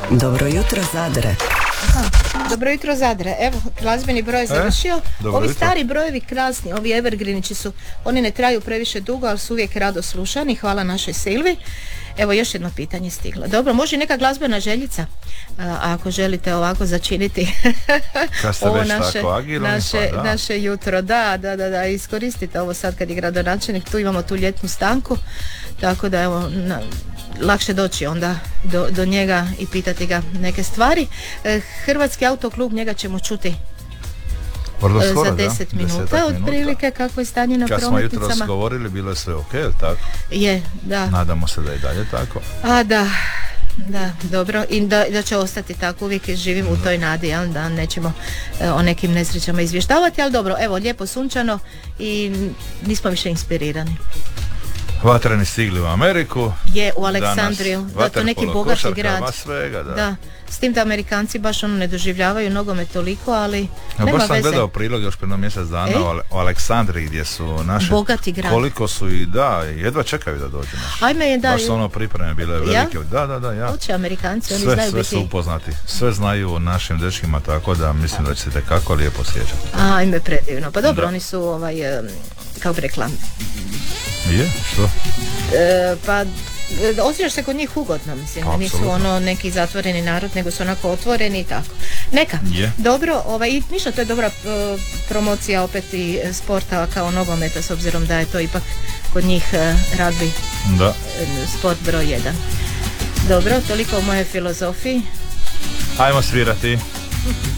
Dobro jutro, Zadre. Dobro jutro, Zadre. Evo, glazbeni broj je završio. Ovi jutro. Stari brojevi krasni, ovi evergreenići su, oni ne traju previše dugo, ali su uvijek rado slušani. Hvala našoj Silvi. Evo, još jedno pitanje stiglo. Dobro, može neka glazbena željica, ako želite ovako začiniti ovo naše jutro. Da, iskoristite ovo sad kad je gradonačelnik, tu imamo tu ljetnu stanku, tako da evo, lakše doći onda do njega i pitati ga neke stvari. Hrvatski autoklub, njega ćemo čuti skoro, za 10 minuta otprilike, kako je stanje na prometnicama. Kad smo jutros govorili, bilo je sve ok, tako? Je, da. Nadamo se da je dalje tako. Da, dobro, i da će ostati tako, uvijek živim u toj nadi, jel, da nećemo o nekim nesrećama izvještavati, ali dobro, evo, lijepo sunčano i nismo više inspirirani. Vatreni stigli u Ameriku. Je, u Aleksandriju. Da, to neki bogati grad. Svega, da. S tim da Amerikanci baš ne doživljavaju nogomet toliko, ali nema baš sam veze. Gledao prilog još prije mjesec dana u Aleksandriji, gdje su naše bogati grad. Koliko su i jedva čekaju da dođu naši. Ajme je, da. Baš su pripreme bile velike. Ja? Da. Hoće Amerikanci, oni znaju sve biti. Sve su upoznati. Sve znaju o našim dečkima, tako da mislim da će se tekako lijepo sjećati. Ajme, predivno. Pa dobro, oni su kako bi rekla. Je, što? Pa osjećaš se kod njih ugodno, mislim. Nisu neki zatvoreni narod, nego su onako otvoreni i tako. Neka. Dobro, i ništa, to je dobra promocija opet i sporta kao nogometa, s obzirom da je to ipak kod njih ragbi sport broj 1. Dobro, toliko o mojoj filozofiji. Ajmo svirati.